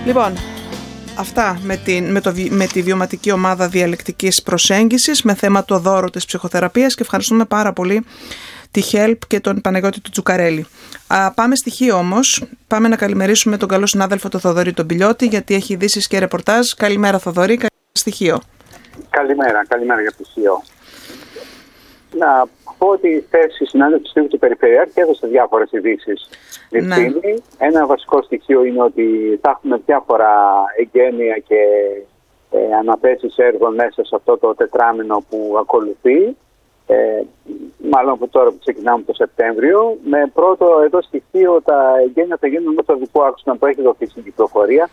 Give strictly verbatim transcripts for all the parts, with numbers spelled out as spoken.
Λοιπόν, αυτά με, την, με, το, με τη βιωματική ομάδα διαλεκτικής προσέγγισης με θέμα το δώρο της ψυχοθεραπείας και ευχαριστούμε πάρα πολύ τη Help και τον Παναγιώτη του Τσουκαρέλη. Α, πάμε στοιχείο όμως. Πάμε να καλημερίσουμε τον καλό συνάδελφο τον Θοδωρή τον Πιλιώτη, γιατί έχει ειδήσεις και ρεπορτάζ. Καλημέρα Θοδωρή, καλημέρα στοιχείο. Καλημέρα, καλημέρα για στοιχείο. Να πω ότι η θέση συνάντηση του Περιφερειάρχη έδωσε διάφορες ειδήσεις. Ναι. Ένα βασικό στοιχείο είναι ότι θα έχουμε διάφορα εγγένεια και ε, αναθέσεις έργων μέσα σε αυτό το τετράμινο που ακολουθεί. Ε, μάλλον από τώρα που ξεκινάμε το Σεπτέμβριο. Με πρώτο εδώ στοιχείο τα εγγένεια θα γίνουν με το δικό άξονα που έχει δοθεί στην κυκλοφορία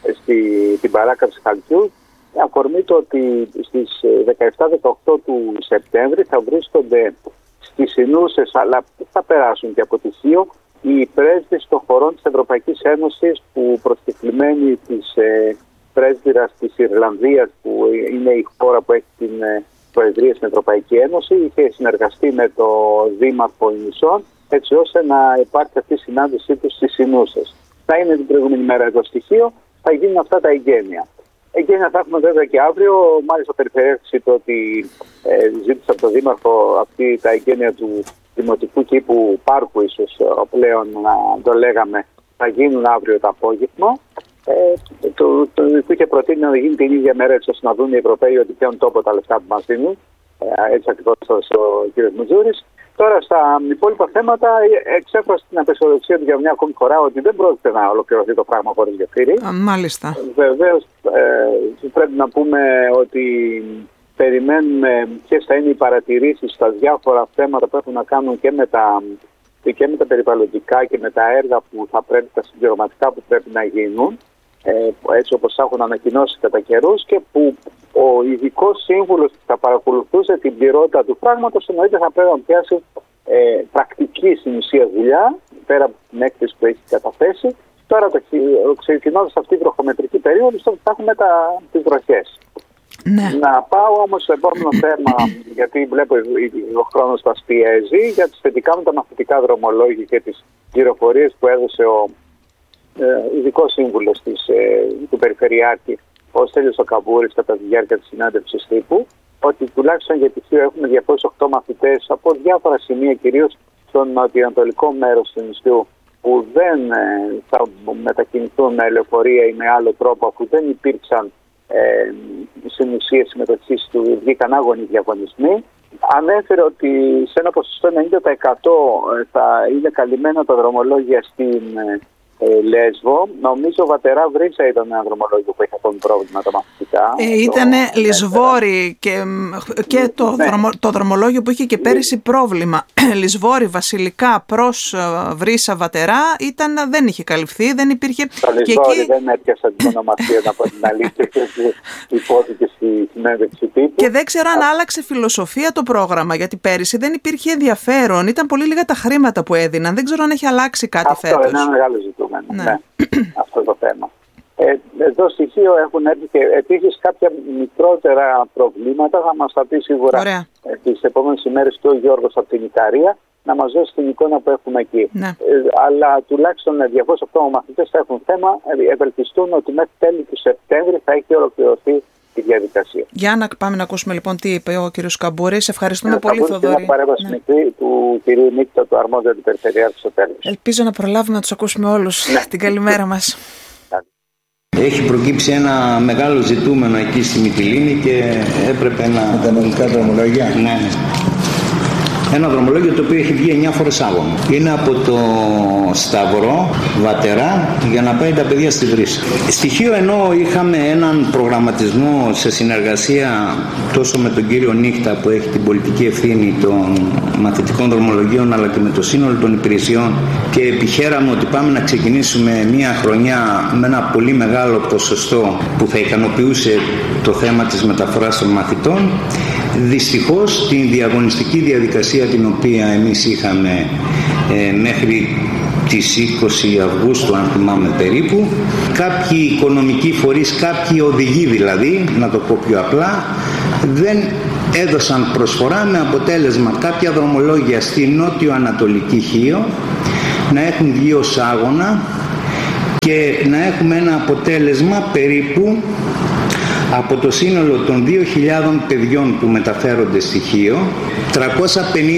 στην παράκαμψη χαλκιού. Αφορμή το ότι στις δεκαεπτά δεκαοκτώ του Σεπτέμβρη θα βρίσκονται στις Ινούσες, αλλά θα περάσουν και από τη Χίο, οι πρέσβεις των χωρών της Ευρωπαϊκής Ένωσης που προσκεκλημένοι της ε, πρέσβυρας της Ιρλανδίας, που είναι η χώρα που έχει την ε, προεδρία στην Ευρωπαϊκή Ένωση, είχε συνεργαστεί με το Δήμαρχο Ινουσών, έτσι ώστε να υπάρχει αυτή η συνάντησή τους στις Ινούσες. Θα είναι την προηγούμενη μέρα εδώ στοιχείο, θα γίνουν αυτά τα εγγένεια. Εγγένεια θα έχουμε βέβαια και αύριο. Μάλιστα, ο Περιφερειάρχης είπε ότι ε, ζήτησε από τον Δήμαρχο αυτή τα εγγένεια του Δημοτικού Κήπου Πάρκου, ίσως πλέον να το λέγαμε, θα γίνουν αύριο το απόγευμα. Ε, το, το, το είχε προτείνει να γίνει την ίδια μέρα, έτσι ώστε να δουν οι Ευρωπαίοι ότι πιάνουν τόπο τα λεφτά που μας δίνουν. Ε, έτσι ακριβώς ο κ. Μουτζούρης. Τώρα στα υπόλοιπα θέματα εξέφρασε την απεσιοδοξία του για μια ακόμη φορά ότι δεν πρόκειται να ολοκληρωθεί το πράγμα χωρίς γεφύρι. Μάλιστα. Βεβαίως ε, πρέπει να πούμε ότι περιμένουμε ποιες θα είναι οι παρατηρήσεις στα διάφορα θέματα που έχουν να κάνουν και με τα, και με τα περιβαλλοντικά και με τα έργα που θα πρέπει, τα συμπληρωματικά που πρέπει να γίνουν, ε, έτσι όπως έχουν ανακοινώσει κατά καιρούς, και που ο ειδικός σύμβουλος που θα παρακολουθούσε την πληρότητα του πράγματος εννοείται θα πρέπει να πιάσει ε, πρακτική στην ουσία δουλειά, πέρα από την έκθεση που έχει καταθέσει. Τώρα ξεκινώντας αυτή η βροχομετρική περίοδο, θα έχουμε τα, τις βροχές. Ναι. Να πάω όμως στο επόμενο θέμα, γιατί βλέπω ο χρόνος μας πιέζει, για τις θετικά με τα μαθητικά δρομολόγια και τις πληροφορίες που έδωσε ο ε, ειδικός σύμβουλος της, ε, του Περιφερειάρχη, ο Στέλιος ο Καμπούρης, κατά τη διάρκεια της συνάντησης τύπου, ότι τουλάχιστον για τη Χίο έχουμε διακόσιους οκτώ μαθητές από διάφορα σημεία, κυρίως στο νοτιοανατολικό μέρος του νησιού, που δεν ε, θα μετακινηθούν με λεωφορεία ή με άλλο τρόπο, αφού δεν υπήρξαν ε, στην ουσία συμμετοχής του, βγήκαν άγωνοι διαγωνισμοί. Ανέφερε ότι σε ένα ποσοστό ενενήντα τοις εκατό θα είναι καλυμμένα τα δρομολόγια στην ε, Λέσβο. Νομίζω Βατερά Βρύσα ήταν ένα δρομολόγιο που είχε ακόμη πρόβλημα τα μαθητικά. Ε, ήταν Λισβόρι και, και το, ναι. δρομο, το δρομολόγιο που είχε και πέρυσι πρόβλημα. Λισβόρι βασιλικά προς Βρύσα Βατερά ήταν, δεν είχε καλυφθεί, δεν υπήρχε. Το Λισβόρι εκεί... δεν έπιασα την ονομασία να πω την αλήθεια και υπόθηκε στη συνέντευξη τύπου. Και δεν ξέρω αν άλλαξε φιλοσοφία το πρόγραμμα, γιατί πέρυσι δεν υπήρχε ενδιαφέρον, ήταν πολύ λίγα τα χρήματα που έδιναν, δεν ξέρω αν έχει αλλάξει κάτι αυτό φέτος. Αυτό είναι ένα μεγάλο ζητούμενο. Ναι. Ναι, αυτό το θέμα. Ε, εδώ στοιχείο έχουν έρθει και επίσης κάποια μικρότερα προβλήματα. Θα μας τα πει σίγουρα ε, τις επόμενες ημέρες και ο Γιώργος από την Ικαρία να μας δώσει την εικόνα που έχουμε εκεί. Ναι. Ε, αλλά τουλάχιστον διακόσιους οκτώ μαθητές θα έχουν θέμα. Ε, ευελπιστούν ότι μέχρι τέλη του Σεπτέμβρη θα έχει ολοκληρωθεί η διαδικασία. Για να πάμε να ακούσουμε λοιπόν τι είπε ο κ. Καμπούρης. Ευχαριστούμε ε, πολύ, Θοδωρή. Μια παρέμβαση ναι. μικρή του κ. Νίκητα, του αρμόδιο του Περιφερειάρχη στο τέλος. Ελπίζω να προλάβουμε να τους ακούσουμε όλους. Ναι. Την καλημέρα μας. Έχει προκύψει ένα μεγάλο ζητούμενο εκεί στη Μυτιλήνη και έπρεπε να... Με τα ελληνικά δρομολόγια. Ναι. Ένα δρομολόγιο το οποίο έχει βγει εννιά φορές άγωνο. Είναι από το Σταυρό, Βατερά, για να πάει τα παιδιά στη Βρύσα. Στοιχείο ενώ είχαμε έναν προγραμματισμό σε συνεργασία τόσο με τον κύριο Νύχτα που έχει την πολιτική ευθύνη των μαθητικών δρομολογίων, αλλά και με το σύνολο των υπηρεσιών, και επιχαίραμε ότι πάμε να ξεκινήσουμε μια χρονιά με ένα πολύ μεγάλο ποσοστό που θα ικανοποιούσε το θέμα της μεταφοράς των μαθητών. Δυστυχώς την διαγωνιστική διαδικασία την οποία εμείς είχαμε ε, μέχρι τις είκοσι Αυγούστου, αν θυμάμαι περίπου, κάποιοι οικονομικοί φορείς, κάποιοι οδηγοί δηλαδή, να το πω πιο απλά, δεν έδωσαν προσφορά, με αποτέλεσμα κάποια δρομολόγια στη νότιο-ανατολική Χίο να έχουν βγει ως άγωνα και να έχουμε ένα αποτέλεσμα περίπου από το σύνολο των δύο χιλιάδων παιδιών που μεταφέρονται στη Χίο, τριακόσια πενήντα